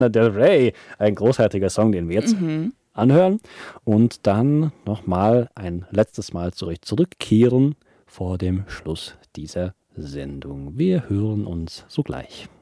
Del Rey, ein großartiger Song, den wir jetzt anhören und dann nochmal ein letztes Mal zurückkehren vor dem Schluss dieser Sendung. Wir hören uns sogleich.